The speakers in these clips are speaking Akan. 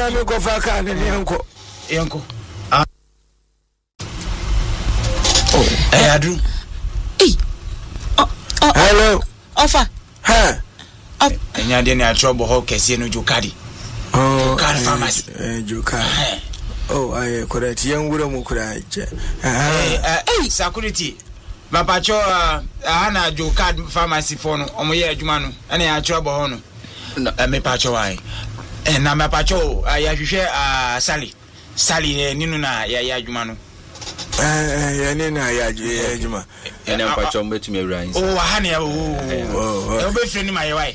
na me go fa ka ne yanko Adru. Hello. Offer. Enya de na trouble ho kese no Jokadi. Jokadi pharmacy. Jokadi. Oh, I correct. Young woman could security. Mapacho ana Jokadi pharmacy for no omoye adwuma no. Ana ya trouble ho no. Me pacho why. Na mapacho ya hwehwe Sally ninu na ya adwuma no. Nina ya adwuma. Ena mapacho mbetumi awran. Oh, hane oh. Obe freni my why.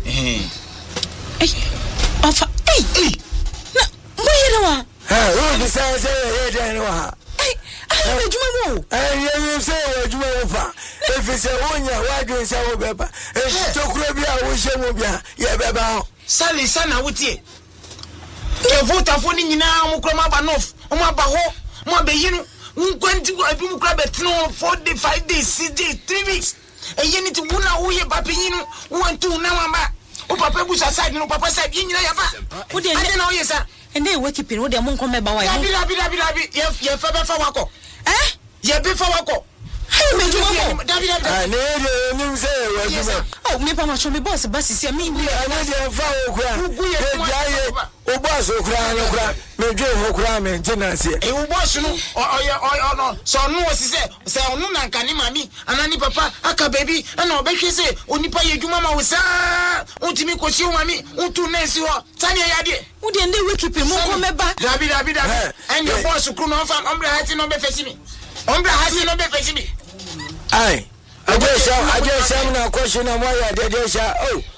Offer. Na moyera wa. Who decides say no? Adwuma mo. You say adwuma fa. If it's a wonya, why do you say beba? If to kura bia wo hye mo bia, ye beba. Sally sana wutie. Ke vota fo ni nyina mo kura ma ba nof. O ma ba ho, mo be yinu. Nkwanti ko abi mo kura betno 4 days, 5 days, 6 days, 3 weeks. Yeni ti wuna wo ye papanyinu, wo ntu na wamba. O papa busa side no papa side nyina ya ba. Wo de na wo ye sa. Ende we keeping wo de mo nkom meba wa. Labi ye fa be fa wako. Ye be fa wako. Hey, me jumo. David. Ne nim say we jumo. Oh, me pa ma show me boss si me ngu. Ana de fa wo kura. O boss o kura no kura. Me dwe ho kura me tenancy. O boss no no. So no si say onu na nka ni mami, ana ni papa, aka baby, ana obehwe say onipa ye dwuma ma wo sa. Untimi kosi o mami, untu na si ho. Tani ya de. Wo de ende we keeping mo nkom meba. David. And your boss kru no fam ombra hati no be fesi mi. Ombra hati no be fesi mi. Aye. I just na question na moya de sha.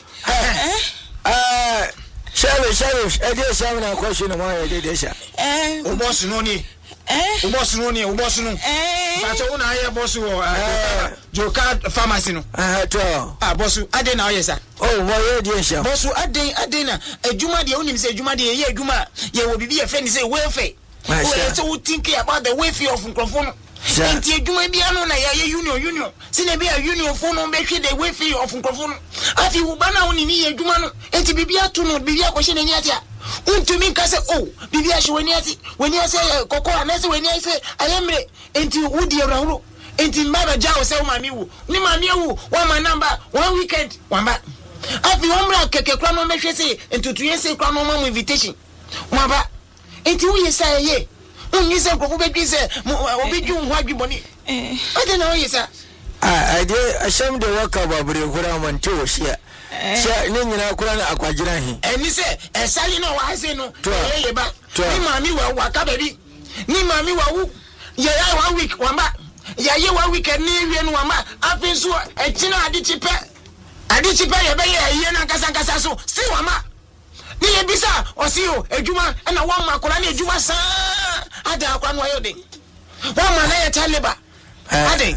Sheriff, I just na question na moya de sha. O boss no ni. O boss no. Bacho una ya boss wo Jokadi pharmacy no. To. Boss ade na o sir. Oh, moya de sha. Boss ade na adwuma de unim say adwuma de ye adwuma ye wo bibi ye friend say welfare. So think about the welfare of microphone. Enti adwuma bia no na ya union sine bia union fo no be hwe the welfare of microphone. Afi wo bana woni ni ye adwuma no enti bibia to no bibia ko hye na ni ate a untumi nka se bibia hye woni ase kokko anase woni ase ayemre enti wudi ewrawro enti mbaba jawo se mami wu ni mami wu wa ma number 1 weekend wamba afi omra keke kra no mehwe se entutuye se kra no ma invitation wamba enti wo ye say ye unyi se nkofo be se obedwu ho adwiboni ade na wo ye sa I did asham de waka babure kura man to shia sha ni nyina kura na akwagira hi eni se esali no wa ase no ye ba ni mami wa waka baby ni mami wa wu ye ya 1 week wamba ya ye 1 week ni wie no wamba afin so ekina ade chipe ye be ye na kasa so si wamba ni ye bisa osio adwuma na wa makora na adwuma sa ada akwa no ayode wa ma na ye taleba ade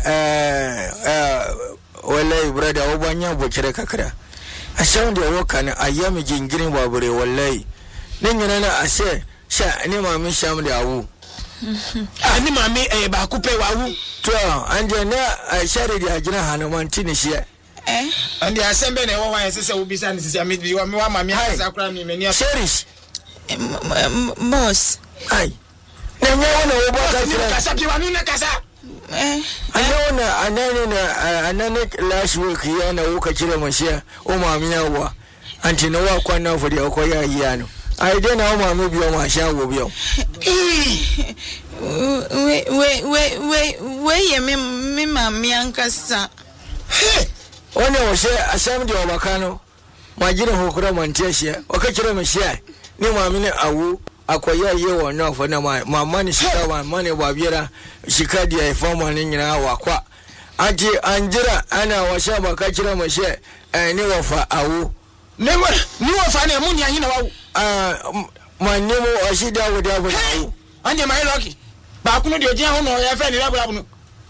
wallahi brother obanya bokire kakra asham de woka na ayami jingirin babure wallahi nin yana na ase sha ni mami sham de awu ani mami ba ku pe wawu to anje na shari de agina hanuman tini shi and the assembly na wa yesese wo bisa ni sisi mi wa mami asa kra mi meni sherish boss ai na nyawo na wo boka kasa bi wanu na kasa anane last week yana wuka kire mashiya o mami yawa anti na wa kwana fodi akoya yano ai dai na o mami biyo ma shago biyo we ye me mami ankasa one wo she asam de obakano majire hokura mantiashia wakakire mashiya ni mami ne awu akoya yewo no fo na mama ni shika wa mane babiera shika dia ifoma ni nyina wakwa anti anjira ana washa baka kira mashe ni wafa awu ni wafa ne mun yanyi na wawu manimo ashida woda bo awu anje mai loki ba kunu de ojian ho no ya fe ni labura bunu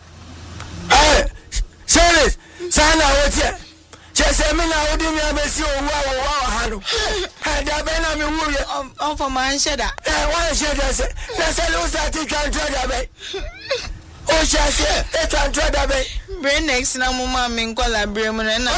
serious sana wote chese mina odi mi abesi owa hanu da bena mi wure on for man sheda wa sheda se na se lo sa ti kan tra da be o chase e tantra da be brain next na mo ma me nkola brain mo na na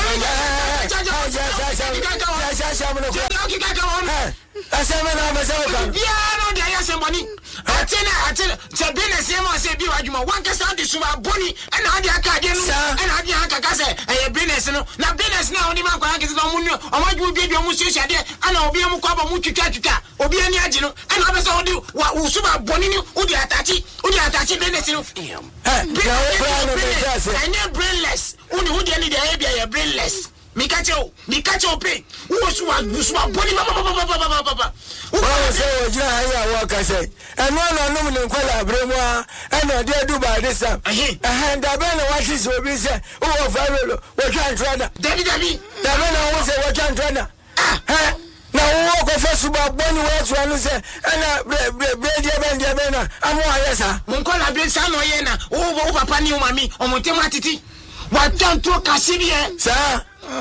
asema na masema ka biano de ya semboni atena se business e ma se bi wadwuma wanka sound suma boni na ade aka de no na ade aka ka se e business no na business na oni man kwa aka se no mu omadwu bi bi o mu sisi de ana obi mu kwa ba mu twitwa obi ani age no ana be so odi wo suma boni ni odi atachi business no anya brainless odi ani de e bia ya brainless Mikacho pe wo wa boni baba wa se wo jira haya wa ka se eno na no mu nkola abremu a eno de duba de sam da be na wa ti so bi se wo fa lo wo twan trada dabi da be na wo se wo twan trada na wo ko fa suba boni wo twan no se ena bre dia be na amu ayesa mun kola bi sa no ye na wo papa ni o mami o mo tema titi wa tan tro kasiri e sa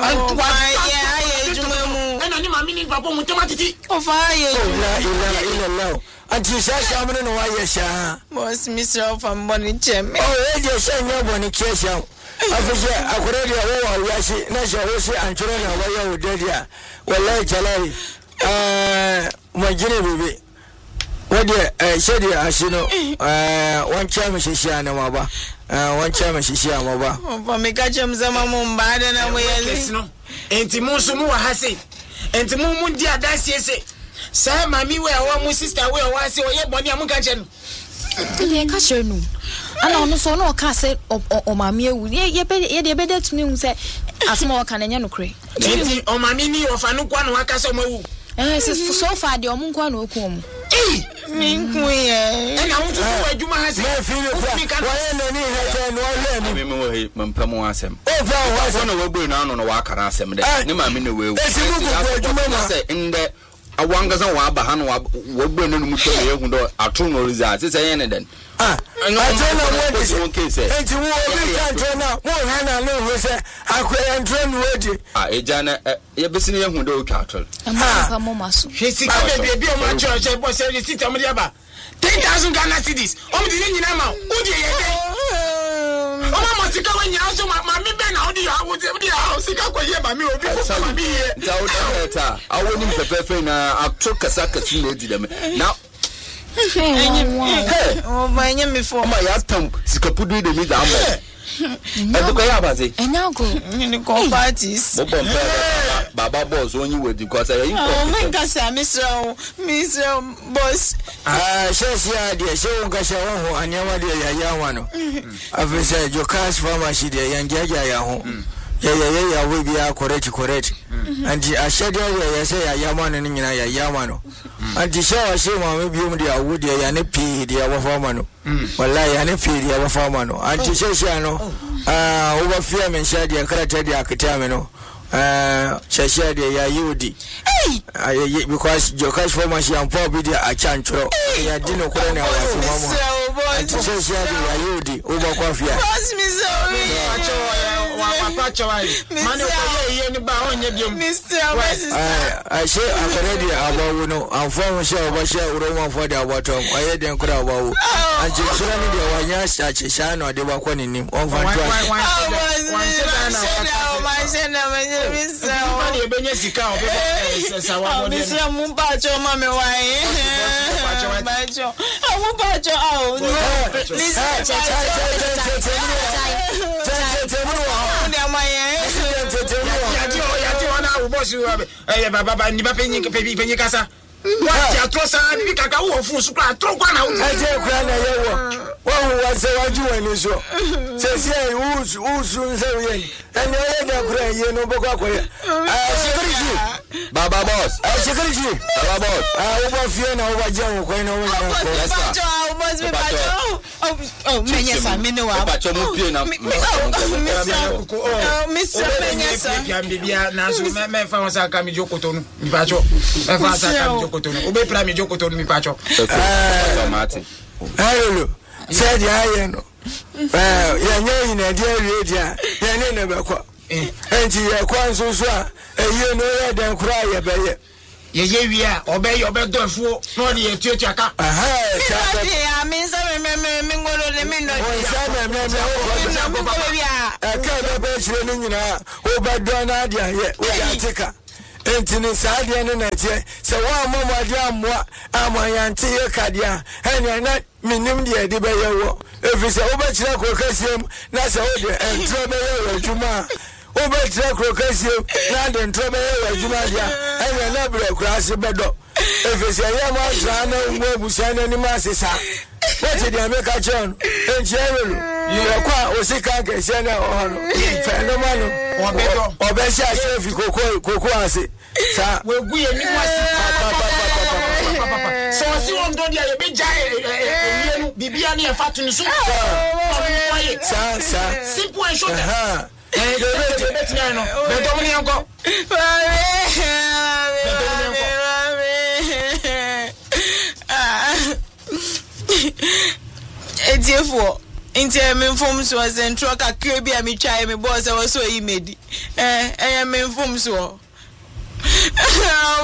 ena ni mami ni papa mo tema titi o fa ye ila anti sha mun no wa ye sha boss Mr. from boni chem o e je sha nya boni che sha afije akure dia wo wa shi na sha wo shi an turo na wa yau dia wallahi jalai majire bebe wode shedi ashino wan chama shishi ana maba wan chama shishi ama ba ba me ka chem zama mun ba da na mo yeli enti mun su mu wa hase enti mun di adasi ese sa mami we awa mu sister we awa se oye boni amun ka che no ye ka che no ana ono so no ka se o mami ewu ye be det mi hu se asmo ka na nya no kre enti o mami ni o fa no kwa no aka so mawu so far de omun kwa no oku omu Minku ye. Ena untu wa juma hase. Me feel kwa. Wa ye ni hete no le ni. Me mo he mampam asem. O fa wa no wa gbe na no wa kara asem de. Ni ma me na wewu. Esi mu ku juma na say inde awanga san wa ba ha no wa gbe na no mu tole ehun do atro no result. Say ye ne den. Atena wo de so case. Enti wo bi kan tena mo ha na no ho se akwere ntro no wodi. Eja na ye besini ehun do twa atro. Amaka mo maso. Hesi ka be o ma church bo se system dia ba 10,000 Ghana cedis. O mi di nyina ma. O di ye de. O ma mo sika wa nyina so ma mi be na o di ha wo di ha sika ko ye ma mi obi ko ma mi ye. Dawo da awoni mfefefe na atro kasa kasi na edi dem. Na oh my name before ma ya tam sikapudu de mi da mo e ko ya baze enyango ni ko parties bo bombe baba boss onyi wedi ko say yin ko oh my god say Mr. boss shesia de she won ka she won ho anyawa de ya wano afisa jokas pharmacy de yanjaja ya ho ya we bia correct anti ashade ya say ya mano ni nyina ya mano anti shawa she ma me biom de awudi ya ne pi de ya wafa no wallahi ya ne pi de ya wafa no anti shesha no over fear men shade ya karata de akita me no shesha de ya yudi because jokash pharmacy am for bi de a chanchro ya dino ko na wasu mama anti shesha de ya yudi over kwafia papa chawai mane ko ye ni ba onye biom Mr. I say already abawo no anfo she oba she uroma for the bottom aye den kura abawo anje sura ni de wanya chache sha no de ba kwa ni nim on fan baba ni ba penyi kasa wa atro sa ni kaka wo fun su kwa atro kwa na wo aje kwa na yewo wa se waju wani so se usu se yen ene ye da kura ye no boko akoya security baba boss security baba boss wo ba fie na wo ba je wo ko na wo oh menyesa me no wa pacho mu pie na Mr. Menyesa ya bibia na so me fa won ka mi jokoto nu mi pacho me fa sa ka mi jokoto nu obe pra mi jokoto nu mi pacho Martin hello said ya no ya nyi na dia redia ya ne be kwa enti ya kwa nso so a eyi no ya dan kura ya be ye ye wi a obedo afuo no de etuatu aka I mean some me ngolo le me no obedo na dia ye ojatika entini sadia ne na tie se wa mamade amwa amanyante ye kadia ene na minim de de be yewo efise obekira kokasiem na se ode entro be yewo adwuma obekira kokasiem na de entro be yewo adwuma dia ene na bre kurase bedo efise ye ma tra na ngwa busa ni ma sesa what dey make a chon enjero you kwa osika ke se na ohono fenomeno obesia sefi koko ase sa we gu ye ni wasi so si won do dia ye be jai yenu bibia ni e fatu ni so sa simple and short Etiefo inti me inform so as en troka krebi a me try me boss I was so e medi me inform so